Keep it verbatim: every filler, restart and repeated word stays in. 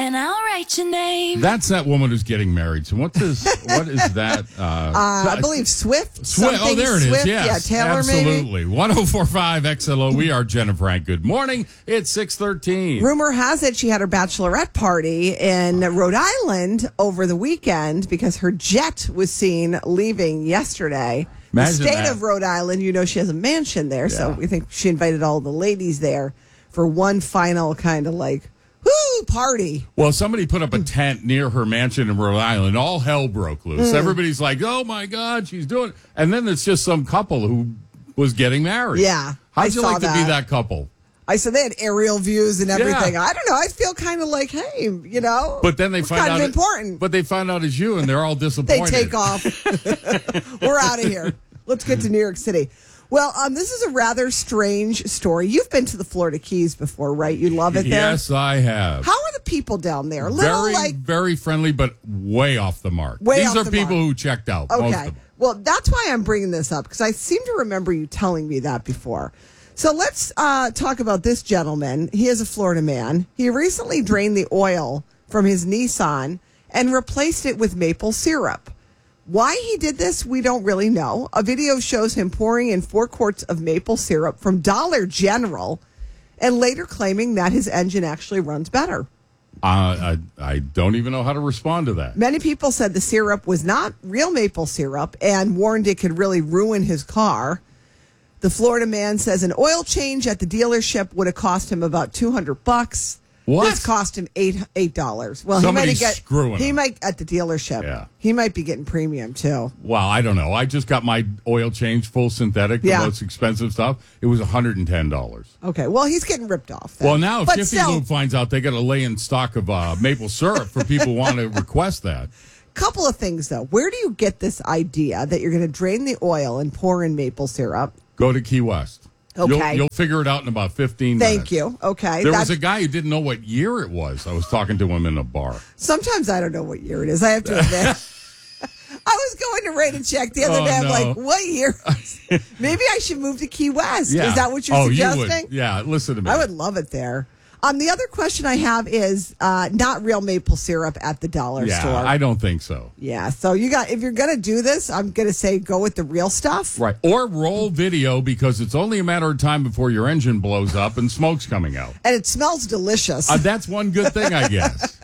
and I'll write your name. That's that woman who's getting married. So what is what is that? Uh, uh, I believe Swift. Swift. Oh, there it is. Swift. Yes, yeah, Taylor. absolutely. Maybe. one oh four point five X L O. We are Jen and Frank. Good morning. It's six thirteen. Rumor has it she had her bachelorette party in Rhode Island over the weekend because her jet was seen leaving yesterday. Imagine the state that. of Rhode Island, you know, she has a mansion there, so Yeah. we think she invited all the ladies there for one final kind of like, whoo, party. Well, somebody put up a tent near her mansion in Rhode Island. All hell broke loose. Mm. Everybody's like, "Oh my God, she's doing it!" And then it's just some couple who was getting married. Yeah, how'd I you saw like to be that. that couple? I said they had aerial views and everything. Yeah. I don't know. I feel kind of like, hey, you know. But then they it's find kind out of it- important. But they find out it's you, and they're all They disappointed. take off. We're out of here. Let's get to New York City. Well, um, this is a rather strange story. You've been to the Florida Keys before, right? You love it there. Yes, I have. How are the people down there? A little Very, like very friendly, but way off the mark. Way These off are the people mark. who checked out. Most of okay. them. Well, that's why I'm bringing this up because I seem to remember you telling me that before. So let's uh, talk about this gentleman. He is a Florida man. He recently drained the oil from his Nissan and replaced it with maple syrup. Why he did this, we don't really know. A video shows him pouring in four quarts of maple syrup from Dollar General and later claiming that his engine actually runs better. Uh, I, I don't even know how to respond to that. Many people said the syrup was not real maple syrup and warned it could really ruin his car. The Florida man says an oil change at the dealership would have cost him about two hundred bucks. What? This cost him eight eight dollars. Well, Somebody's he might get screwing He him. might at the dealership. Yeah. He might be getting premium too. Well, I don't know. I just got my oil change, full synthetic, the Yeah. most expensive stuff. It was one hundred ten dollars. Okay, well, he's getting ripped off. then. Well, now if But Jiffy still, Lube finds out they got to lay in stock of uh, maple syrup for people who want to request that. couple of things though. Where do you get this idea that you're going to drain the oil and pour in maple syrup? Go to Key West. Okay. You'll, you'll figure it out in about fifteen Thank minutes. you. Okay. There that's- was a guy who didn't know what year it was. I was talking to him in a bar. Sometimes I don't know what year it is. I have to admit. I was going to Rain and Check the other Oh, day. I'm no. like, what year? Maybe I should move to Key West. Yeah. Is that what you're oh, suggesting? You would. Yeah, listen to me. I would love it there. Um, the other question I have is uh, not real maple syrup at the dollar yeah, store. I don't think so. yeah, so you got if you're gonna do this, I'm gonna say go with the real stuff. Right. Or roll video because it's only a matter of time before your engine blows up and smoke's coming out. And it smells delicious. Uh, that's one good thing, I guess.